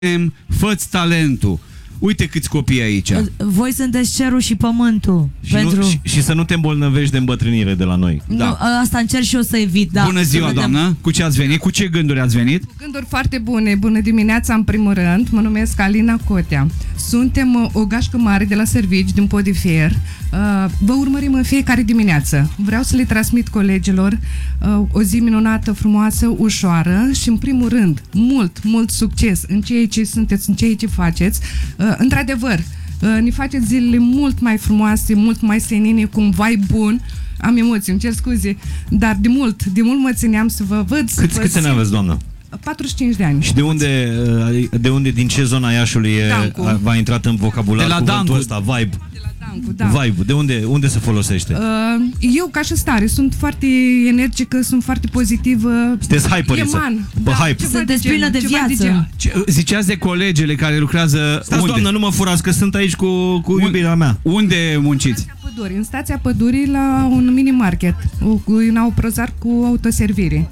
fă-ți talentul. Uite câți copii aici. Voi sunteți cerul și pământul. Și să nu te îmbolnăvești de îmbătrânire de la noi. Nu, asta încerc și eu să evit. Da. Bună ziua, doamnă! Cu ce ați venit? Cu ce gânduri ați venit? Gânduri foarte bune. Bună dimineața, în primul rând. Mă numesc Alina Cotea. Suntem o gașcă mare de la servici din Podifier. Vă urmărim în fiecare dimineață. Vreau să le transmit colegilor o zi minunată, frumoasă, ușoară și, în primul rând, mult succes în ceea ce sunteți, în ceea ce faceți. Într-adevăr, ne faceți zilele mult mai frumoase, mult mai senine, cu un vibe bun. Am emoții, îmi cer scuze, dar de mult mă țineam să vă văd. Câți ani aveți, doamnă? 45 de ani. Și de unde, din ce zona Iașului v-a intrat în vocabular de la cuvântul ăsta, vibe? De la Dancu, da. Vibe, unde se folosește? Eu, ca și stare, sunt foarte energică, sunt foarte pozitivă. Sunteți hyperiță. Hype. Sunteți plină de viață. Ziceați de colegele care lucrează. Stați, doamnă, nu mă furați, că sunt aici cu iubirea mea. Unde munciți? În stația Pădurii, la un mini-market, în aprozar cu autoservire.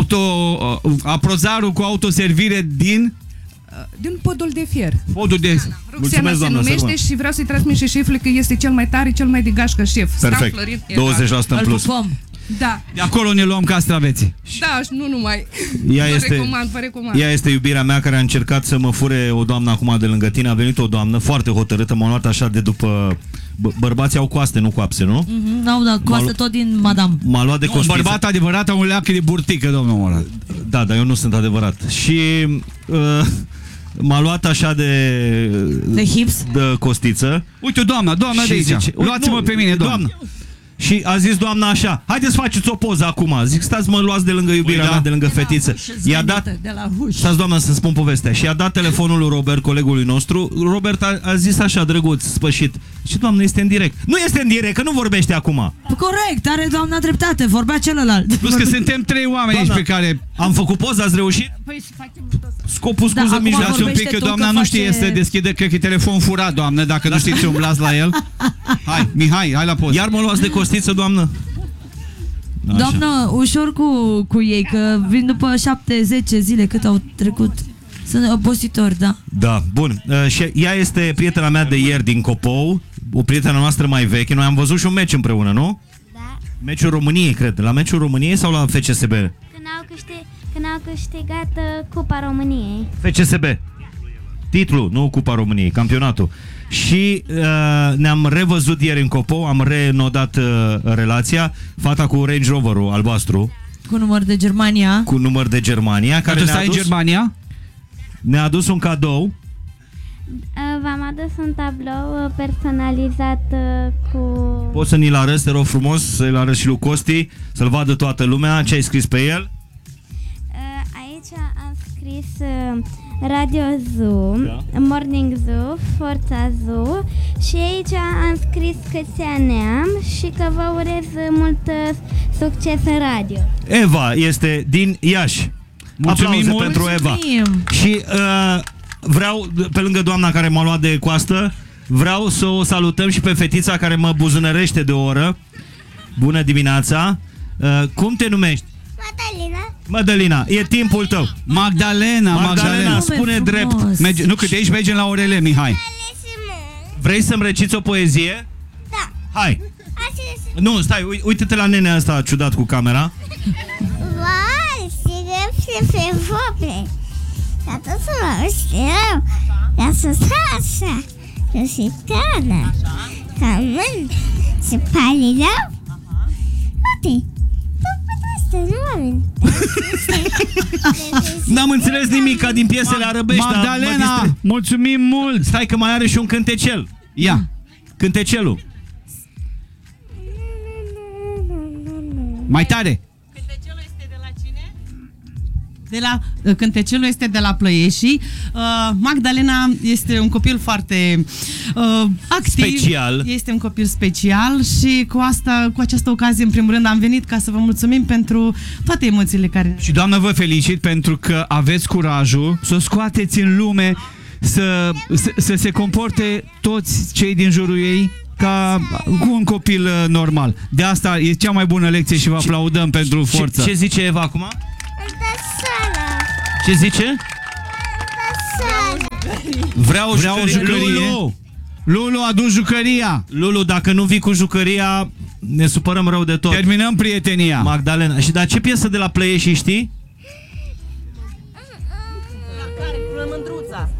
Aprozarul cu autoservire din Podul de Fier. Podul de... Roxana se numește și vreau să-i transmit și șefului că este cel mai tare, cel mai de gașcă șef. Perfect, 20% în plus. Da. De acolo ne luăm castraveții. Da, și nu numai. Vă recomand. Ea este iubirea mea, care a încercat să mă fure o doamnă acum de lângă tine. A venit o doamnă foarte hotărâtă, m-a luat așa de după... Bărbații au coaste, nu coapse, nu? N-au, da, coastă tot din madame. M-a luat de costiță. Bărbat adevărat, un leac de burtică, domnul Morat. Da, dar eu nu sunt adevărat. Și... m-a luat așa de hips? De costiță. Uite, doamna de aici. Luați-mă pe mine, doamnă. Și a zis doamna așa: haideți să faceți o poză acum. Zic, stați, mă luați de lângă iubirea mea, de lângă fetiță. I-a dat, stați, doamna, să-mi spun povestea. Și i-a dat telefonul lui Robert, colegului nostru. Robert a zis așa, drăguț, spășit: și doamnă, este în direct. Nu este în direct, că nu vorbește acum. Corect, are doamna dreptate, vorbea celălalt. Plus că suntem 3 oameni aici pe care... Am făcut poză, ați reușit? Păi să facem scopul, scuză, mijloace un pic, că doamna nu știe să deschide, cred că e telefon furat, doamnă, dacă nu știți, umblați la el. Hai, Mihai, hai la poză. Iar mă luați de costiță, doamnă? Așa. Doamnă, ușor cu ei, că vin după 7-10 zile cât au trecut. Sunt obositori, da. Da, bun. Și ea este prietena mea de ieri din Copou, o prietenă noastră mai veche. Noi am văzut și un meci împreună, nu? Da. Meciul României, cred. La meciul României sau la FCSB? Când au câștigat Cupa României. FCSB. Titlul, nu Cupa României, campionatul. Și ne-am revăzut ieri în Copou, am renodat relația. Fata cu Range Rover-ul albastru. Cu număr de Germania. Cu număr de Germania. Care ne-a adus, în Germania? Ne-a adus un cadou. V-am adus un tablou personalizat cu... Poți să ni-l arăți, te rog frumos, să-l arăți și lui Costi, să-l vadă toată lumea. Ce ai scris pe el? Aici am scris Radio Zoo, da. Morning Zoo, Forța Zoo. Și aici am scris câți ani am și că vă urez mult succes în radio. Eva este din Iași. Mulțumim mult pentru Eva. Și vreau, pe lângă doamna care m-a luat de coastă, vreau să o salutăm și pe fetița care mă buzunărește de o oră. Bună dimineața. Cum te numești? Madalina, e timpul tău. Magdalena, spune drept. Nu, că de aici mergem la orele, Mihai. Vrei să-mi reciți o poezie? Da. Hai. Nu, stai, uite-te la nenea asta ciudat cu camera. Pe vope. Dar tot să mă știu. Dar să așa. Că și cană. Ca mânt. Și palilău. Uite. N-am înțeles nimic din piesele arăbești. Magdalena, mulțumim mult. Stai că mai are și un cântecel. Ia, cântecelul. Mai tare. Cântecelul este de la Plăieșii. Magdalena este un copil foarte activ. Special. Este un copil special și cu această ocazie, în primul rând, am venit ca să vă mulțumim pentru toate emoțiile care... Și doamnă, vă felicit pentru că aveți curajul să o scoateți în lume, să se comporte toți cei din jurul ei ca cu un copil normal. De asta e cea mai bună lecție și vă aplaudăm pentru forță. Ce zice Eva acum? Ce zice? Vreau o jucărie. Lulu, adu jucăria. Lulu, dacă nu vii cu jucăria, ne supărăm rău de tot. Terminăm prietenia. Magdalena. Și dar ce piesă de la Pleiășii știi? Mândruța.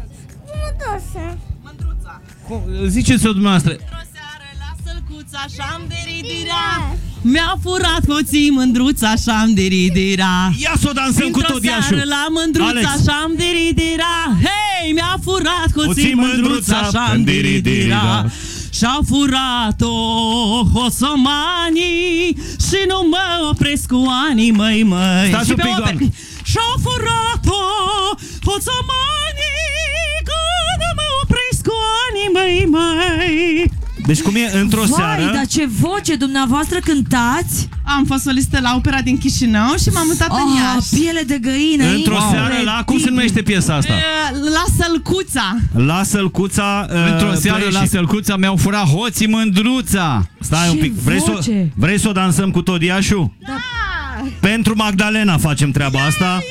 Ziceți-o dumneavoastră. Într-o seară la sălcuța și-am deridira. Mi-a furat hoții mândruța și-am deridira. Ia să o dansăm cu tot Iașu. Într-o seară la mândruța și-am deridira. Hei, mi-a furat hoții mândruța și-am deridira. Și-a furat-o hosomanii și nu mă opresc cu anii, măi. Stați un pic, doamne. Și-a furat-o hosomanii că nu mă opresc cu anii, măi. Deci cum e într-o seară? Vai, dar ce voce dumneavoastră cântați! Am fost solistă la opera din Chișinău și m-am mutat în Iași. Piele de găină! Într-o seară la... Cum se numește piesa asta? La Sălcuța. La Sălcuța. Într-o seară la Sălcuța mi-au furat hoții mândruța. Stai un pic. Vrei să o dansăm cu tot Iașu? Da. Pentru Magdalena facem treaba asta.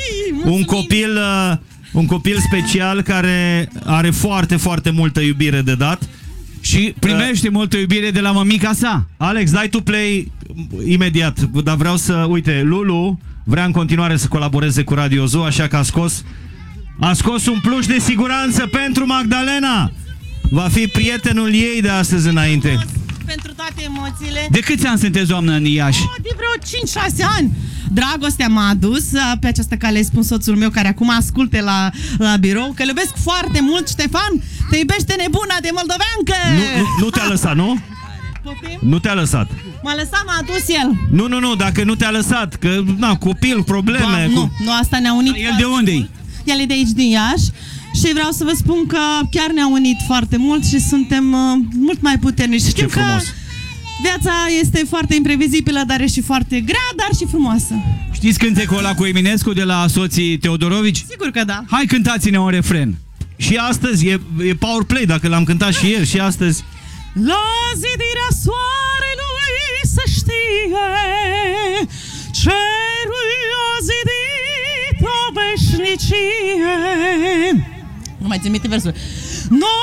Un copil special care are foarte, foarte multă iubire de dat. Și primește multă iubire de la mămica sa. Alex, dai tu play imediat. Dar vreau să... Uite, Lulu vrea în continuare să colaboreze cu Radio Zoo, așa că a scos un pluș de siguranță pentru Magdalena. Va fi prietenul ei de astăzi înainte. Pentru toate emoțiile. De câți ani sunteți, doamnă, în Iași? De vreo 5-6 ani. Dragostea m-a adus pe această cale, spun soțul meu care acum asculte la birou, că îl iubesc foarte mult. Ștefan, te iubește nebuna de moldoveancă. Nu te-a lăsat, nu? Poftim? Nu te-a lăsat. M-a lăsat, m-a adus el. Nu, dacă nu te-a lăsat, că na, copil, probleme. Nu, asta ne-a unit. El de unde-i? El e de aici, din Iași. Și vreau să vă spun că chiar ne-a unit foarte mult și suntem mult mai puternici. Știm că viața este foarte imprevizibilă, dar e și foarte grea, dar și frumoasă. Știți cântecul ăla cu Eminescu de la soții Teodorovici? Sigur că da. Hai, cântați-ne un refren. Și astăzi e power play, dacă l-am cântat și ieri, și astăzi. La zidirea soarelui să știe, cerul a zidit o veșnicie. Nu mai țin minte versul.